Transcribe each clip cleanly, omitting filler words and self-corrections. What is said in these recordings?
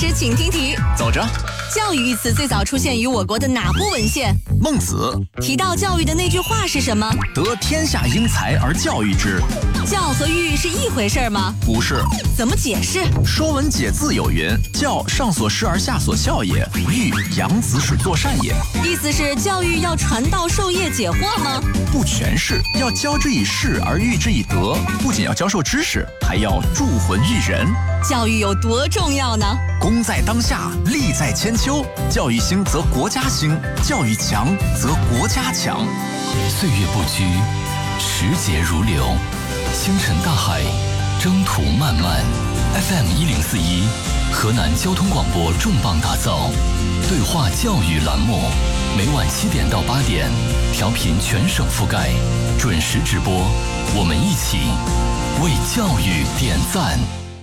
师请听题， 走着。 教育一词最早出现于我国的哪部文献？ 孟子。 提到教育的那句话是什么？ 得天下英才而教育之。 教和育是一回事吗？ 不是。 怎么解释？ 说文解字有云：教，上所施而下所效也；育，养子使作善也。 意思是教育要传道授业解惑吗？ 不全是，要教之以事而育之以德，不仅要教授知识，还要铸魂育人。 教育有多重要呢？ 功在当下，利在千秋。教育兴则国家兴，教育强则国家强。 岁月不居，时节如流，星辰大海，征途漫漫。FM 1041，河南交通广播重磅打造对话教育栏目，每晚7点到8点，调频全省覆盖，准时直播。我们一起为教育点赞。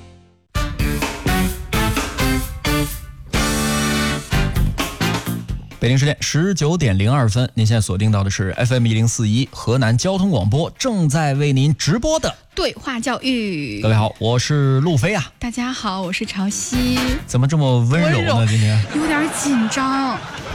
北京时间19点02分，您现在锁定到的是 FM 1041河南交通广播，正在为您直播的对话教育。 各位好，我是路飞啊。 大家好，我是潮汐。 怎么这么温柔呢？今天有点紧张。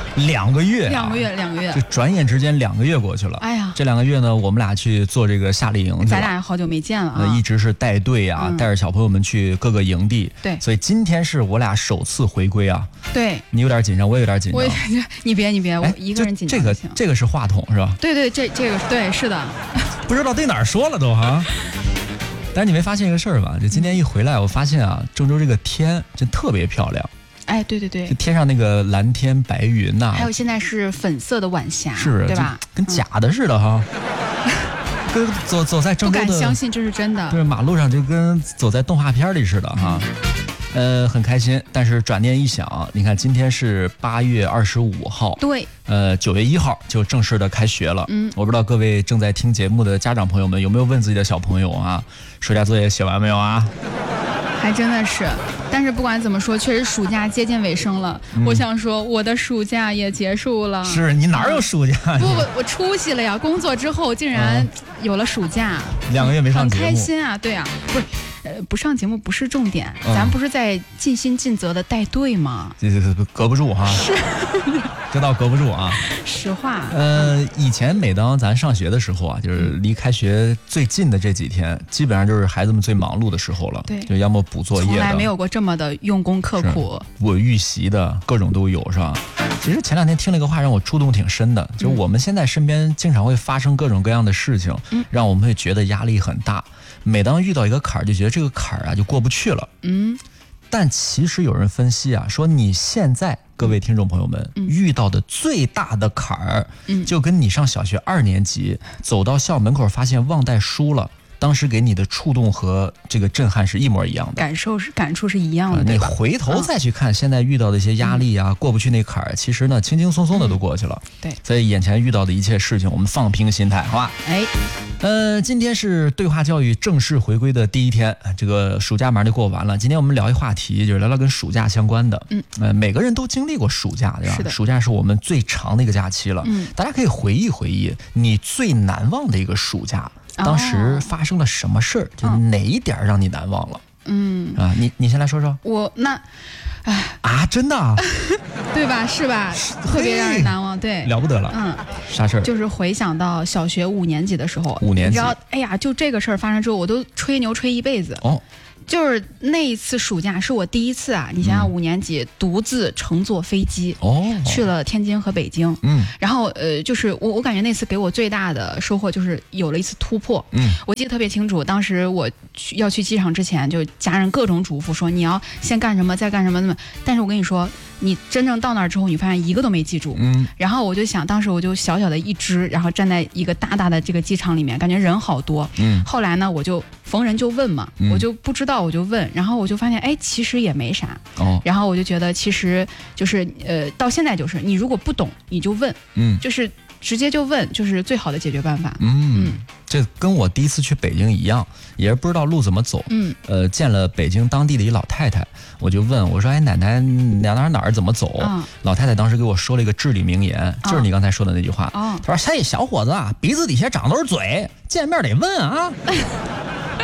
2个月、 2个月，2个月， 这转眼之间2个月过去了。 哎呀， 这2个月呢，我们俩去做这个夏令营去了。 咱俩好久没见了啊。 一直是带队啊，带着小朋友们去各个营地。 对， 所以今天是我俩首次回归啊。 对， 你有点紧张，我也有点紧张。 你别，我一个人紧张。 这个是话筒是吧？ 对，这个对，是的。 不知道对哪儿说了都哈。但是你没发现一个事儿吧？就今天一回来，我发现啊，郑州这个天真特别漂亮。 哎，对， 天上那个蓝天白云呐， 还有现在是粉色的晚霞， 是对吧？ 跟假的似的哈。跟走在郑州的， 不敢相信这是真的。 就是马路上就跟走在动画片里似的哈。很开心，但是转念一想，你看今天是8月25号， 对 ，9月1号就正式的开学了。我不知道各位正在听节目的家长朋友们有没有问自己的小朋友啊，暑假作业写完没有啊？ 还真的是，但是不管怎么说，确实暑假接近尾声了。我想说，我的暑假也结束了。 是你哪有暑假？ 不，我出息了呀！工作之后竟然有了暑假 ，2个月没上节目， 很开心啊！对啊，不是。不上节目不是重点，咱不是在尽心尽责的带队吗？ 这隔不住哈， 是， 这倒隔不住啊。 实话。 以前每当咱上学的时候啊，就是离开学最近的这几天，基本上就是孩子们最忙碌的时候了。 对， 就要么补作业的， 从来没有过这么的用功刻苦。 我预习的各种都有，是吧？其实前2天听了一个话，让我触动挺深的，就是我们现在身边经常会发生各种各样的事情，让我们会觉得压力很大。每当遇到一个坎儿，就觉得这个坎儿啊就过不去了。但其实有人分析啊，说你现在各位听众朋友们遇到的最大的坎儿，就跟你上小学2年级走到校门口发现忘带书了，当时给你的触动和这个震撼是一模一样的， 感触是一样的。 你回头再去看现在遇到的一些压力啊，过不去那坎儿，其实呢轻轻松松的都过去了。 对， 所以眼前遇到的一切事情，我们放平心态，好吧？今天是对话教育正式回归的第1天，这个暑假马上就过完了。今天我们聊一话题，就是聊聊跟暑假相关的。每个人都经历过暑假，对吧？ 是的。 暑假是我们最长的一个假期了。大家可以回忆回忆你最难忘的一个暑假，当时发生了什么事儿，就哪一点让你难忘了？你先来说说。真的啊？ 对吧？是吧？特别让人难忘，对， 了不得了。啥事儿？ 就是回想到小学5年级的时候 ，5年级， 你知道，哎呀，就这个事儿发生之后，我都吹牛吹一辈子。就是那一次暑假是我第一次啊，你想想5年级独自乘坐飞机去了天津和北京，然后就是我感觉那次给我最大的收获就是有了一次突破。我记得特别清楚，当时我要去机场之前，就家人各种嘱咐说你要先干什么再干什么那么，但是我跟你说，你真正到那儿之后，你发现一个都没记住。然后我就想，当时我就小小的一只，然后站在一个大大的这个机场里面，感觉人好多。后来呢，我就逢人就问嘛，我就不知道我就问，然后我就发现，哎，其实也没啥。然后我就觉得，其实就是到现在就是，你如果不懂你就问，就是直接就问，就是最好的解决办法。 这跟我第一次去北京一样，也是不知道路怎么走。见了北京当地的一老太太，我就问我说：“哎，奶奶，哪儿怎么走？”老太太当时给我说了一个至理名言，就是你刚才说的那句话。她说：“嘿，小伙子啊，鼻子底下长都是嘴，见面得问啊。”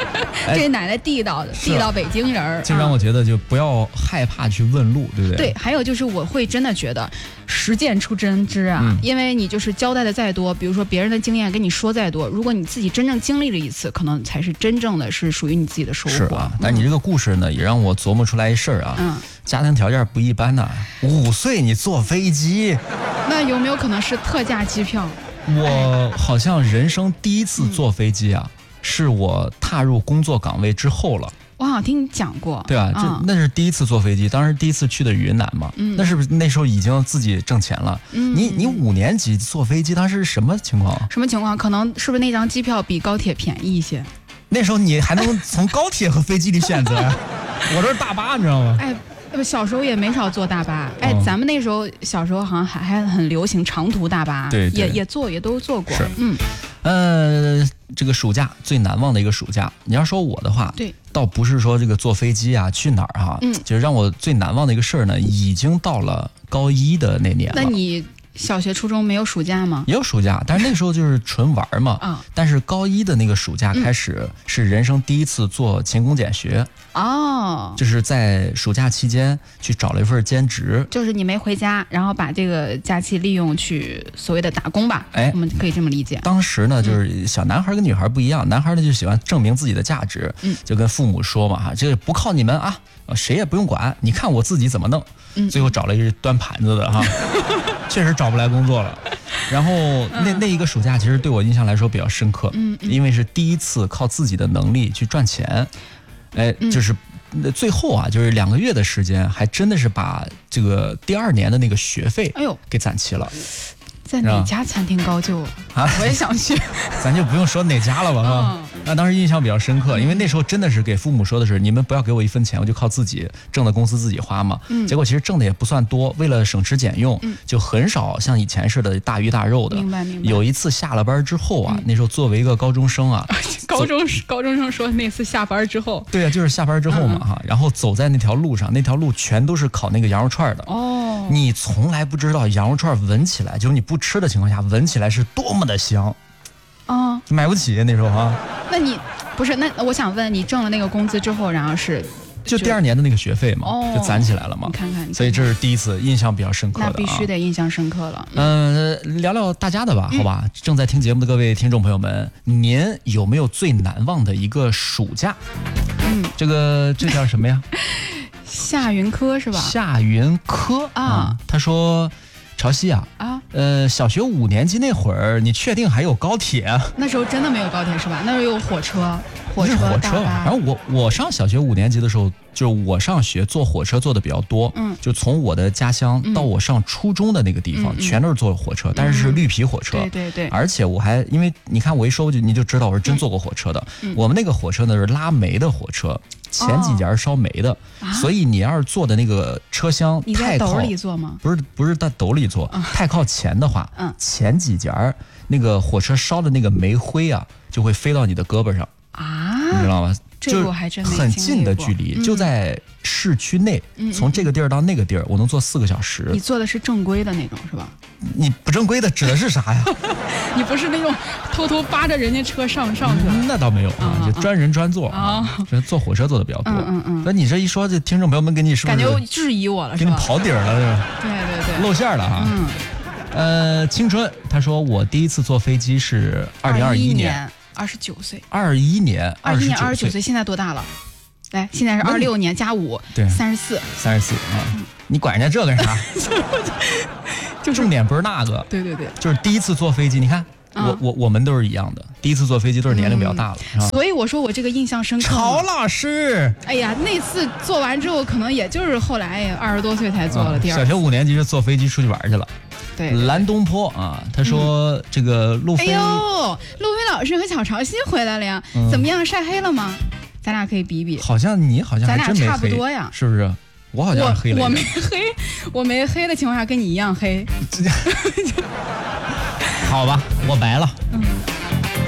这奶奶地道的，地道北京人儿， 就让我觉得就不要害怕去问路，对不对？ 对，还有就是我会真的觉得实践出真知啊，因为你就是交代的再多，比如说别人的经验跟你说再多，如果你自己真正经历了一次，可能才是真正的是属于你自己的收获。 是啊，但你这个故事呢，也让我琢磨出来一事儿啊，家庭条件不一般呐，5岁你坐飞机， 那有没有可能是特价机票？ 我好像人生第一次坐飞机啊，是我踏入工作岗位之后了。 我好像听你讲过， 对啊，那是第一次坐飞机，当时第一次去的云南嘛，那是不是那时候已经自己挣钱了？你5年级坐飞机，当时是什么情况？ 什么情况？可能是不是那张机票比高铁便宜一些？ 那时候你还能从高铁和飞机里选择，我这是大巴，你知道吗？ 哎。小时候也没少坐大巴，哎，咱们那时候小时候好像还很流行长途大巴， 对， 也都坐过。 这个暑假最难忘的一个暑假，你要说我的话， 对， 倒不是说这个坐飞机啊去哪儿哈，就是让我最难忘的一个事儿呢，已经到了高1的那年了。 那你小学初中没有暑假吗？ 也有暑假，但是那个时候就是纯玩嘛。但是高1的那个暑假开始，是人生第一次做勤工俭学。就是在暑假期间去找了一份兼职。 就是你没回家，然后把这个假期利用去所谓的打工吧。我们可以这么理解。 当时呢，就是小男孩跟女孩不一样，男孩呢就喜欢证明自己的价值，就跟父母说嘛，这个不靠你们啊，谁也不用管，你看我自己怎么弄。最后找了一个端盘子的哈。确实找不来工作了，然后那一个暑假其实对我印象来说比较深刻，因为是第一次靠自己的能力去赚钱，就是最后啊，就是2个月的时间，还真的是把这个第2年的那个学费给攒齐了。 在哪家餐厅高就啊？我也想去， 咱就不用说哪家了吧哈。那当时印象比较深刻，因为那时候真的是给父母说的是，你们不要给我1分钱，我就靠自己挣的工资自己花嘛。结果其实挣的也不算多，为了省吃俭用，就很少像以前似的大鱼大肉的。 明白。 有一次下了班之后啊，那时候作为一个高中生啊， 高中生说那次下班之后， 对啊，就是下班之后嘛哈，然后走在那条路上，那条路全都是烤那个羊肉串的。你从来不知道羊肉串闻起来，就是你不吃的情况下，闻起来是多么的香。买不起那时候啊。 那你不是？那我想问你，挣了那个工资之后，然后是就第2年的那个学费嘛，就攒起来了嘛。 你看看， 所以这是第一次印象比较深刻的。 那必须得印象深刻了。 聊聊大家的吧，好吧？正在听节目的各位听众朋友们，您有没有最难忘的一个暑假？这叫什么呀？ 夏云科是吧？ 夏云科啊，他说。潮汐啊，小学5年级那会儿，你确定还有高铁？ 那时候真的没有高铁是吧？那时候有火车，大巴。 然后我上小学5年级的时候，就是我上学坐火车坐的比较多，就从我的家乡到我上初中的那个地方，全都是坐火车，但是是绿皮火车。 对。 而且我还因为你看我一说你就知道我是真坐过火车的。我们那个火车呢是拉煤的火车。前几节烧煤的，所以你要是坐的那个车厢太靠， 你在斗里坐吗？ 不是在斗里坐，太靠前的话，前几节那个火车烧的那个煤灰啊，就会飞到你的胳膊上你知道吗？ 这个我还真没很近的距离，就在市区内，从这个地儿到那个地儿，我能坐4个小时。 你坐的是正规的那种是吧？ 你不正规的指的是啥呀？ 你不是那种偷偷扒着人家车上去？ 那倒没有就专人专座坐火车坐的比较多。那你这一说，这听众朋友们给你是不是感觉质疑我了？ 给你刨底儿了，是吧？ 对， 露馅了哈。青春，他说我第一次坐飞机是2021年。 29岁 ，21年 29岁，现在多大了？来，现在是26年加5，对，34 啊！你管人家这干啥？就重点不是那个， 对， 就是第一次坐飞机，你看，我们都是一样的，第一次坐飞机都是年龄比较大了， 所以我说我这个印象深刻。 曹老师， 哎呀，那次坐完之后，可能也就是后来20多岁才坐了第二次。 小学5年级就坐飞机出去玩去了。 对， 蓝东坡啊，他说这个路飞， 哎呦，路飞老师和小潮汐回来了呀，怎么样，晒黑了吗？咱俩可以比比。 好像还真没黑， 咱俩差不多呀， 是不是？我好像黑了。 我没黑的情况下跟你一样黑。 好吧，我白了。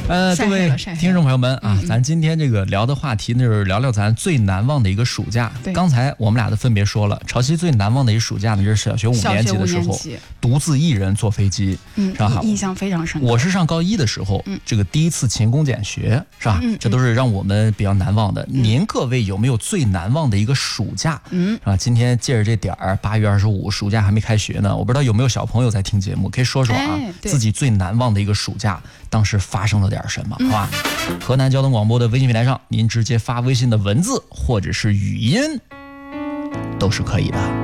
各位听众朋友们啊，咱今天这个聊的话题呢，就是聊聊咱最难忘的一个暑假。刚才我们俩都分别说了，潮汐最难忘的一暑假呢，就是小学5年级的时候，独自一人坐飞机，是吧？ 印象非常深刻。 我是上高1的时候，这个第一次勤工俭学，是吧？这都是让我们比较难忘的。您各位有没有最难忘的一个暑假？啊，今天借着这点儿，8月25，暑假还没开学呢，我不知道有没有小朋友在听节目，可以说说啊，自己最难忘的一个暑假，当时发生了点什么，好吧？河南交通广播的微信平台上，您直接发微信的文字或者是语音，都是可以的。